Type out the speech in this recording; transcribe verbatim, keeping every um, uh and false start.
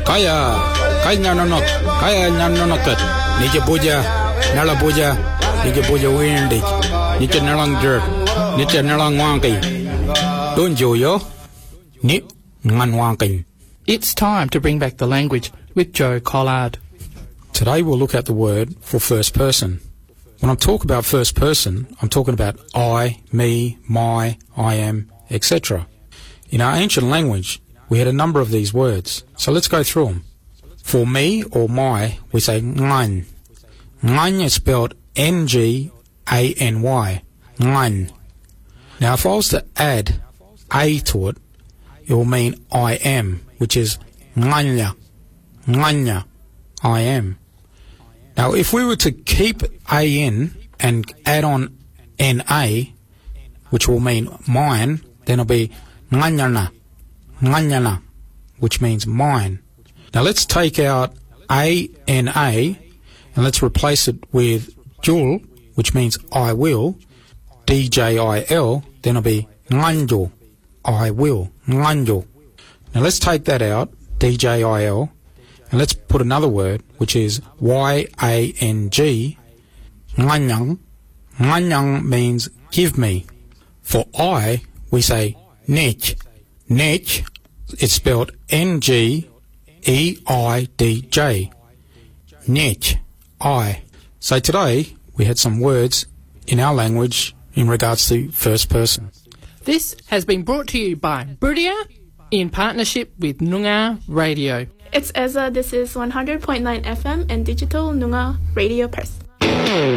Kaya, kaya nanonok, kaya nanonokot. Nije puja, nala puja, nije puja windig. Nije nalang jerk, nije nalang wangki. Don't you yo? Ni ngan wangki. It's time to bring back the language with Joe Collard. Today we'll look at the word for first person. When I'm talking about first person, I'm talking about I, me, my, I am, et cetera. In our ancient language, we had a number of these words. So let's go through them. For me or my, we say ngan. Ngan is spelled N G A N Y. Ngan. Now if I was to add A to it, it will mean I am, which is nganya. Nganya. I am. Now if we were to keep A in and add on N A, which will mean mine, then it'll be nganyana. Nganyana, which means mine. Now let's take out A N A and let's replace it with jul, which means I will. D J I L, then it'll be nganjo. I will. Nganjo. Now let's take that out, D J I L, and let's put another word, which is Y A N G. Nganyang. Nganyang means give me. For I, we say nech. Nech, it's spelled N G E I D J. Nech. I. So today, we had some words in our language in regards to first person. This has been brought to you by Brudia in partnership with Noongar Radio. It's Ezra. This is one hundred point nine F M and Digital Noongar Radio Press.